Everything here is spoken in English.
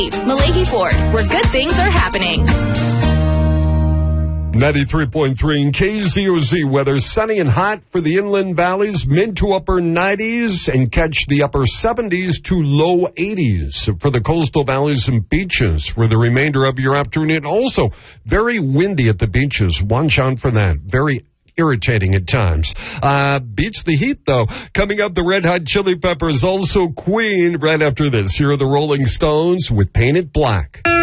Malahi Ford, where good things are happening. 93.3 in KZOZ weather, sunny and hot for the inland valleys, mid to upper 90s, and catch the upper 70s to low 80s for the coastal valleys and beaches for the remainder of your afternoon. And also, very windy at the beaches. Watch out for that. Very irritating at times. Beats the heat, though. Coming up, the Red Hot Chili Peppers, also Queen, right after this. Here are the Rolling Stones with Paint It Black.